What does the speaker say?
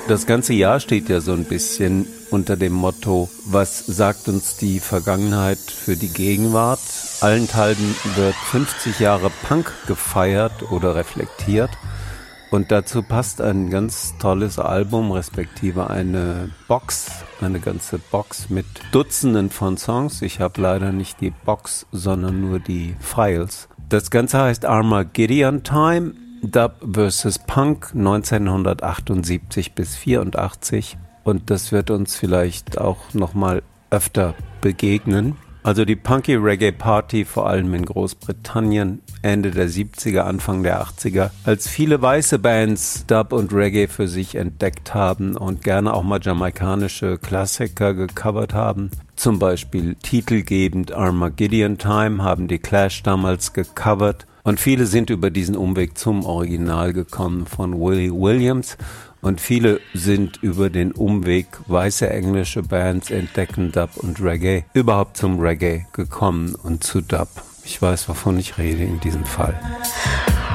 Das ganze Jahr steht ja so ein bisschen unter dem Motto, was sagt uns die Vergangenheit für die Gegenwart? Allenthalben wird 50 Jahre Punk gefeiert oder reflektiert. Und dazu passt ein ganz tolles Album, respektive eine ganze Box mit Dutzenden von Songs. Ich habe leider nicht die Box, sondern nur die Files. Das Ganze heißt Armageddon Time. Dub vs. Punk 1978 bis 84 und das wird uns vielleicht auch nochmal öfter begegnen. Also die Punky Reggae Party, vor allem in Großbritannien, Ende der 70er, Anfang der 80er, als viele weiße Bands Dub und Reggae für sich entdeckt haben und gerne auch mal jamaikanische Klassiker gecovert haben. Zum Beispiel titelgebend Armageddon Time haben die Clash damals gecovert. Und viele sind über diesen Umweg zum Original gekommen von Willie Williams. Und viele sind über den Umweg weiße englische Bands entdecken Dub und Reggae überhaupt zum Reggae gekommen und zu Dub. Ich weiß, wovon ich rede in diesem Fall.